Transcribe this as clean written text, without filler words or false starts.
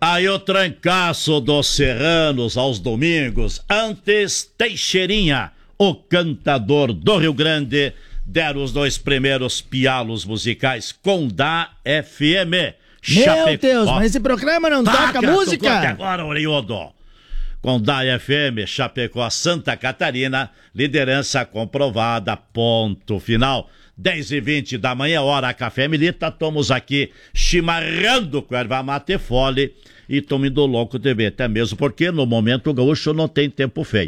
Aí o trancaço dos serranos aos domingos. Antes, Teixeirinha, o cantador do Rio Grande, deram os 2 primeiros pialos musicais com da FM. Meu Deus, mas esse programa não toca música? Agora, Oriodo. Com da FM, Chapecó, Santa Catarina, liderança comprovada, ponto final. 10h20 da manhã, hora Café Milita, estamos aqui chimarrando com erva mate fole e estamos indo louco TV, até mesmo porque no momento o gaúcho não tem tempo feio.